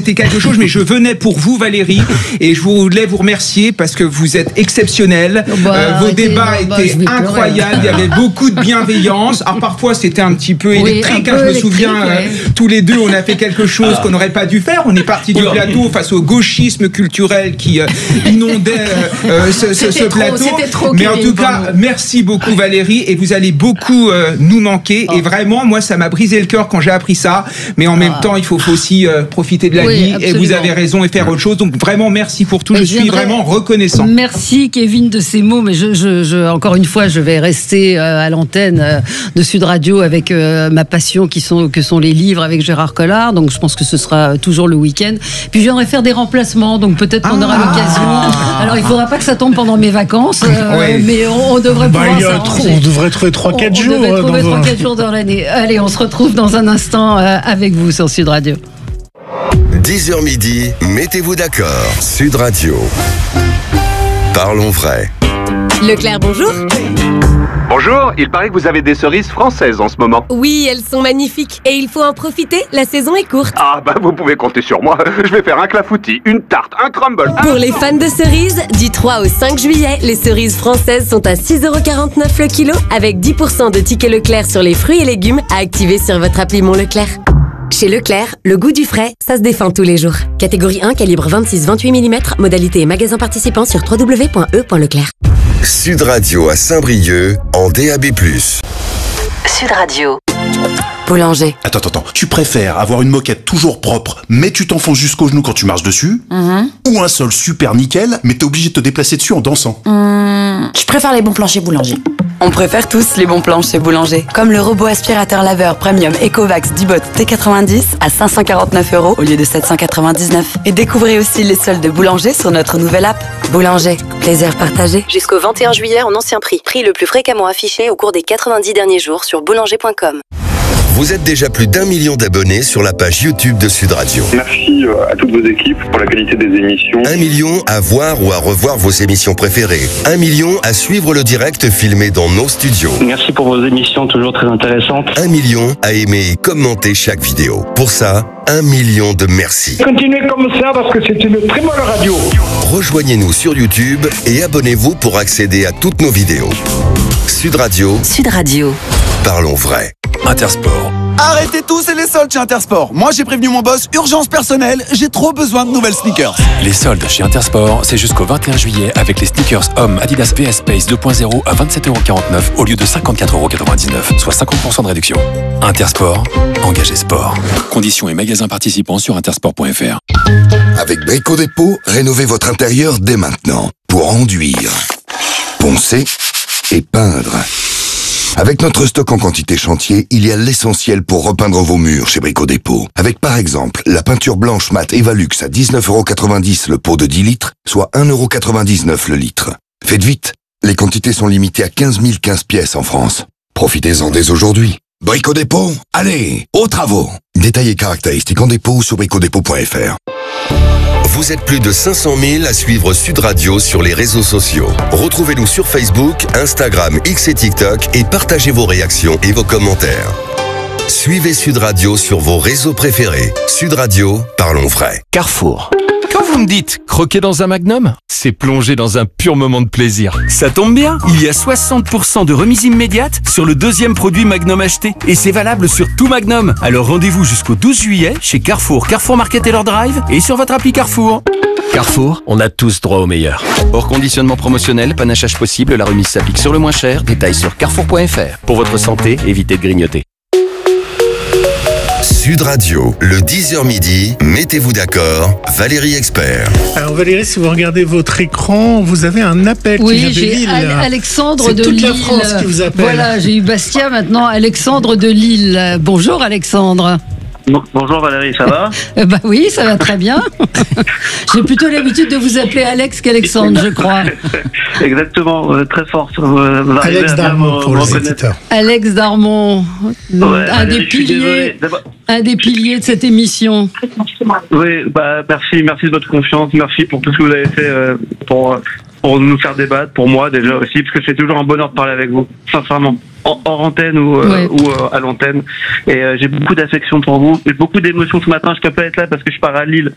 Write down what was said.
rajouter quelque chose, mais je venais pour vous, Valérie, et je voulais vous remercier parce que vous êtes exceptionnelle. Vos débats étaient incroyables, il y avait beaucoup de bienveillance. Alors parfois c'était un petit peu électrique, je me souviens, tous les deux on a fait quelque chose qu'on n'aurait pas dû faire. On est parti du plateau face au gauchisme culturel qui inondait ce plateau. Mais en tout cas, merci beaucoup Valérie, et vous allez beaucoup nous manquer. Et vraiment, moi ça m'a brisé le cœur quand j'ai appris ça. Mais en même temps, il faut aussi profiter de la vie. Absolument. Et vous avez raison, et faire autre chose. Donc vraiment, merci pour tout. Je suis vraiment reconnaissant. Merci Kevin de ces mots. Mais encore une fois, je vais rester à l'antenne de Sud Radio avec ma passion que sont les livres avec Gérard Collard. Donc je pense que ce sera toujours le week-end. Puis je viendrai faire des remplacements. Donc peut-être qu'on aura l'occasion. Alors il ne faudra pas que ça tombe pendant mes vacances. Mais on devrait pouvoir s'arranger. On devrait trouver 3-4 jours. On devrait trouver 3-4 jours dans l'année. Allez, on se retrouve dans un instant avec vous sur Sud Radio. 10h midi, mettez-vous d'accord. Sud Radio. Parlons vrai. Leclerc, bonjour. Bonjour, il paraît que vous avez des cerises françaises en ce moment. Oui, elles sont magnifiques et il faut en profiter, la saison est courte. Ah bah vous pouvez compter sur moi, je vais faire un clafoutis, une tarte, un crumble. Pour les fans de cerises, du 3 au 5 juillet, les cerises françaises sont à 6,49€ le kilo avec 10% de tickets Leclerc sur les fruits et légumes à activer sur votre appli Mon Leclerc. Chez Leclerc, le goût du frais, ça se défend tous les jours. Catégorie 1, calibre 26-28 mm, modalité et magasin participant sur www.e.leclerc. Sud Radio à Saint-Brieuc en DAB+. Sud Radio. Boulanger. Attends, tu préfères avoir une moquette toujours propre, mais tu t'enfonces jusqu'au genou quand tu marches dessus, ou un sol super nickel, mais t'es obligé de te déplacer dessus en dansant? Je préfère les bons plans chez Boulanger. On préfère tous les bons plans chez Boulanger. Comme le robot aspirateur laveur premium Ecovacs Dibot T90 à 549€ au lieu de 799. Et découvrez aussi les soldes de Boulanger sur notre nouvelle app. Boulanger, plaisir partagé. Jusqu'au 21 juillet en ancien prix. Prix le plus fréquemment affiché au cours des 90 derniers jours sur boulanger.com. Vous êtes déjà plus d'1 million d'abonnés sur la page YouTube de Sud Radio. Merci à toutes vos équipes pour la qualité des émissions. 1 million à voir ou à revoir vos émissions préférées. 1 million à suivre le direct filmé dans nos studios. Merci pour vos émissions toujours très intéressantes. 1 million à aimer et commenter chaque vidéo. Pour ça, 1 million de merci. Continuez comme ça parce que c'est une très bonne radio. Rejoignez-nous sur YouTube et abonnez-vous pour accéder à toutes nos vidéos. Sud Radio. Sud Radio. Parlons vrai. Intersport. Arrêtez tous, c'est les soldes chez Intersport. Moi, j'ai prévenu mon boss, urgence personnelle, j'ai trop besoin de nouvelles sneakers. Les soldes chez Intersport, c'est jusqu'au 21 juillet avec les sneakers hommes Adidas VS Space 2.0 à 27,49€ au lieu de 54,99€, soit 50% de réduction. Intersport, engagé sport. Conditions et magasins participants sur intersport.fr. Avec Brico Dépôt, rénovez votre intérieur dès maintenant pour enduire, poncer et peindre. Avec notre stock en quantité chantier, il y a l'essentiel pour repeindre vos murs chez Brico Dépôt. Avec par exemple la peinture blanche mat Evalux à 19,90€ le pot de 10 litres, soit 1,99€ le litre. Faites vite, les quantités sont limitées à 15 015 pièces en France. Profitez-en dès aujourd'hui. Brico Dépôt, allez, aux travaux. Détails et caractéristiques en dépôt ou sur bricodépôt.fr. Vous êtes plus de 500 000 à suivre Sud Radio sur les réseaux sociaux. Retrouvez-nous sur Facebook, Instagram, X et TikTok et partagez vos réactions et vos commentaires. Suivez Sud Radio sur vos réseaux préférés. Sud Radio, parlons vrai. Carrefour. Quand vous me dites croquer dans un Magnum, c'est plonger dans un pur moment de plaisir. Ça tombe bien, il y a 60% de remise immédiate sur le deuxième produit Magnum acheté. Et c'est valable sur tout Magnum. Alors rendez-vous jusqu'au 12 juillet chez Carrefour, Carrefour Market et leur Drive et sur votre appli Carrefour. Carrefour, on a tous droit au meilleur. Hors conditionnement promotionnel, panachage possible, la remise s'applique sur le moins cher. Détails sur carrefour.fr. Pour votre santé, évitez de grignoter. Sud Radio, le 10h midi, mettez-vous d'accord, Valérie Expert. Alors Valérie, si vous regardez votre écran, vous avez un appel qui vient de Lille. Oui, j'ai Alexandre de Lille. C'est toute la France qui vous appelle. Voilà, j'ai eu Bastia, maintenant Alexandre de Lille. Bonjour Alexandre. Bonjour Valérie, ça va? Bah oui, ça va très bien. J'ai plutôt l'habitude de vous appeler Alex qu'Alexandre, je crois. Exactement, très fort. Alex Darmon pour les éditeurs. Alex Darmon, ouais, un des piliers de cette émission. Oui, bah merci de votre confiance, merci pour tout ce que vous avez fait pour nous faire débattre, pour moi déjà aussi, parce que c'est toujours un bonheur de parler avec vous, sincèrement. Hors antenne ou à l'antenne. Et j'ai beaucoup d'affection pour vous. J'ai beaucoup d'émotions ce matin. Je peux pas être là parce que je pars à Lille